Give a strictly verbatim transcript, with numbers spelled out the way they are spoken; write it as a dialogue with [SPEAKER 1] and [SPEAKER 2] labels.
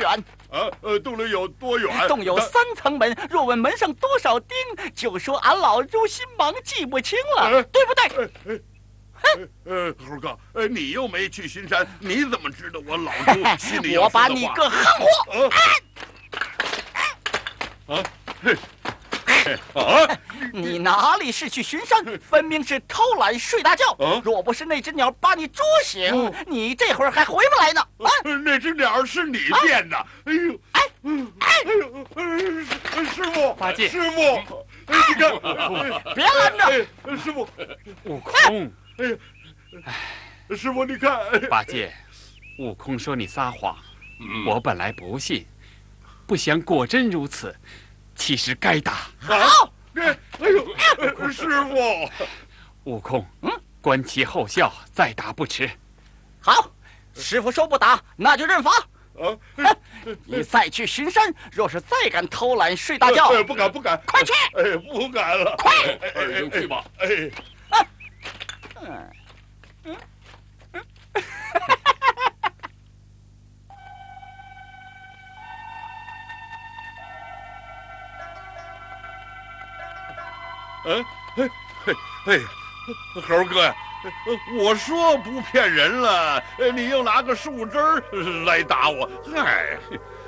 [SPEAKER 1] 远？
[SPEAKER 2] 啊，呃，洞里有多远？
[SPEAKER 1] 洞有三层门，若问门上多少钉，就说俺老猪心忙记不清了，呃、对不对？
[SPEAKER 2] 呃呃，猴哥，呃，你又没去巡山，你怎么知道我老猪心里
[SPEAKER 1] 我把你个横货！
[SPEAKER 2] 啊！啊！啊！
[SPEAKER 1] 你哪里是去巡山，分明是偷懒睡大觉。啊、若不是那只鸟把你捉醒，哦、你这会儿还回不来呢。啊！
[SPEAKER 2] 那只鸟是你变的。啊、哎呦！哎！哎呦！师傅，
[SPEAKER 3] 八戒，
[SPEAKER 2] 师傅，你看，
[SPEAKER 1] 别拦着！
[SPEAKER 2] 师傅，
[SPEAKER 3] 悟空，
[SPEAKER 2] 哎呀，师傅，你看，
[SPEAKER 3] 八戒，悟空说你撒谎，我本来不信，不想果真如此。其实该打。
[SPEAKER 1] 好，
[SPEAKER 2] 哎呦，师傅，
[SPEAKER 3] 悟空，嗯，观其后效，再打不迟。
[SPEAKER 1] 好，师傅说不打，那就认罚。啊，你再去巡山，若是再敢偷懒睡大觉，
[SPEAKER 2] 不敢不敢，
[SPEAKER 1] 快去！
[SPEAKER 2] 哎，不敢了，
[SPEAKER 1] 快，
[SPEAKER 2] 二
[SPEAKER 3] 兄去吧。
[SPEAKER 2] 哎，
[SPEAKER 1] 嗯嗯。
[SPEAKER 2] 哎哎哎哎，猴哥呀，我说不骗人了，你又拿个树枝来打我，嗨，